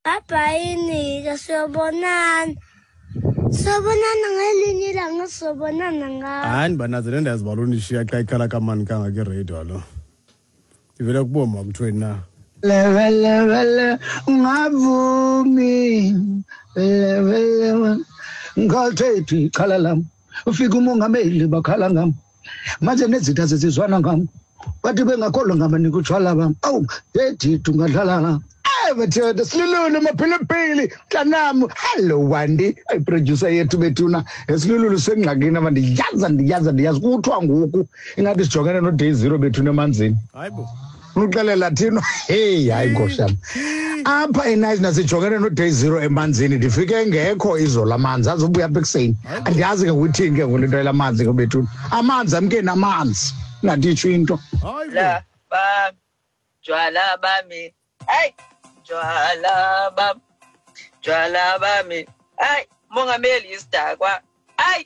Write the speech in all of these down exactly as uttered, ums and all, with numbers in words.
Papa ini kasobonana. Sobonana ngelinye ilanga sobonana ngawo. Hayi banazo nendazi balonishiya xa ikhala kamani kangaka radio lo. Ivela kuboma kuthiwe na. Leve leve ngavumi. Leve leve ngathethe ikhala lam. Ufika umongameli bakhala ngam. Manje nezitha sesizwana ngam. Bathi bengakholwa ngabaniki utshwala bam. Awu yethi tungadlala la. Bathi silulu maphilipili kanam. Hello Wandi. Ay producer yethu bethuna. Silulu sengxakini abandiyaza ndiyaza ndiyazi kuthiwa ngoku ingathi sijongene no day zero bethuna emanzini. Hayibo. Uxelela thina hey hayi ngosham. Apha eNice nasijongene no day zero emanzini ndifike ngekho izola amanzi azobuya apha ekuseni. Andiyazi ke ukuthini ke ngolento lamanzi ke bethuna. Amanzi amke namanzi. Ngaditsho into. La ba jwala bami. Hey jwala bam. Jwala bami. Hey mongameli isidakwa. Hey.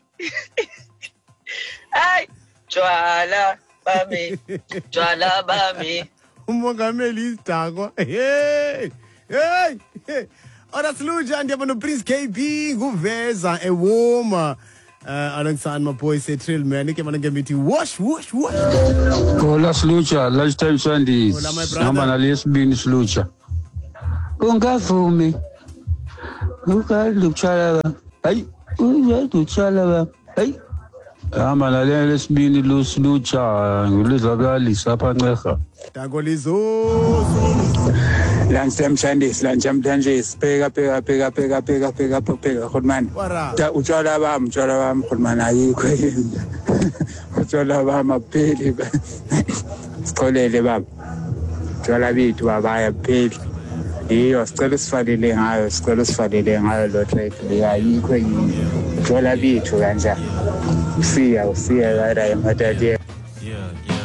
Hey jwala bami. Jwala bami. Umongameli isidakwa. Hey. Hey. Ora Sluja ndiyabona Prince K B nguveza ewoma. Uh, alongside my boy say Trill man ke mana ngemithi wash wash wash. Hola Slucha, lunchtime Sundays. Namba nalesibini Slucha. Ungavumi. Ukaluchala ba. Hayi, uyaluchala ba. Hayi. Namba nalesibini lu Slucha, ngilizwakalisa apha nceha. Danko lizo. Lunchtime Sundays, lunchtime Sundays. Pega pega pega pega pega pega pega khudman. Da utshwala bam, utshwala bam khudman ayikho yini. Utshwala bam apheli. Sikholele baba. Utshwala bethu abaya pheli. Iyo sicela sifanele ngayo, sicela sifanele ngayo lo trade. Ayikho yini. Utshwala bethu kanjani. Usiya usiya la emadade.